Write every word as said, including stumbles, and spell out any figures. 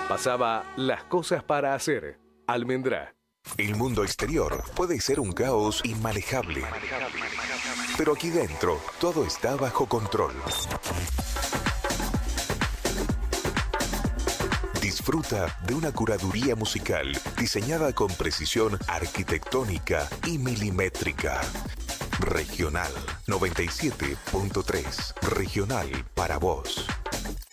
Pasaba Las cosas para hacer. Almendra. El mundo exterior puede ser un caos inmanejable, pero aquí dentro todo está bajo control. Disfruta de una curaduría musical diseñada con precisión arquitectónica y milimétrica. Regional noventa y siete punto tres. Regional para vos.